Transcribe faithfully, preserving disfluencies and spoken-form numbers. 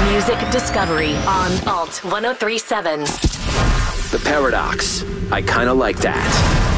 Music Discovery on Alt one oh three point seven. The Paradox. I kinda like that.